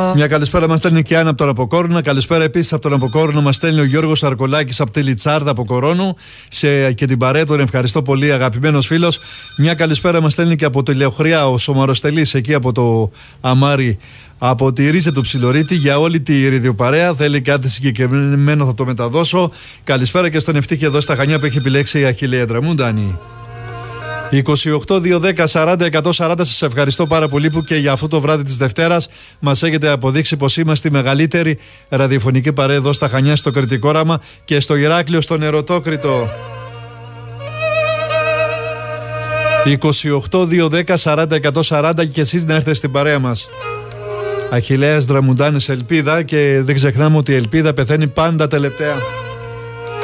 Μια καλησπέρα μας στέλνει και Άννα από τον Αποκόρνο. Καλησπέρα επίσης από τον Αποκόρνο μας στέλνει ο Γιώργος Αρκολάκης από τη Λιτσάρδα από Κορώνου. Και την παρέα τον ευχαριστώ πολύ, αγαπημένος φίλος. Μια καλησπέρα μας στέλνει και από τη Λεωχριά ο Σομαροστελής εκεί από το Αμάρι, από τη Ρίζα του Ψιλορίτη, για όλη τη ριδιοπαρέα. Θέλει κάτι συγκεκριμένο, θα το μεταδώσω. Καλησπέρα και στον Ευτύχη εδώ στα Χανιά που έχει επιλέξει η Αχιλλέα Ντραμούντανη. 28-2-10-40-140. Σας ευχαριστώ πάρα πολύ που και για αυτό το βράδυ της Δευτέρας μας έχετε αποδείξει πως είμαστε η μεγαλύτερη ραδιοφωνική παρέα εδώ στα Χανιά, στο Κρητικό Όραμα και στο Ηράκλειο, στο Νεροτόκρητο. 28-2-10-40-140 και εσείς να έρθετε στην παρέα μας. Αχιλλέας Δραμουντάνης, ελπίδα, και δεν ξεχνάμε ότι η ελπίδα πεθαίνει πάντα τελευταία.